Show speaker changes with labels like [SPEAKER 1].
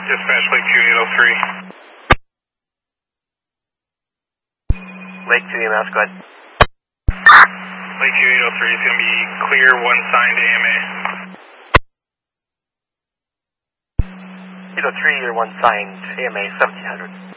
[SPEAKER 1] Dispatch Lake 2803.
[SPEAKER 2] Lake 2 EMS, go ahead.
[SPEAKER 1] Lake 2803 is going to be clear, one sign to AMA.
[SPEAKER 2] 803, you're one sign to AMA 1700.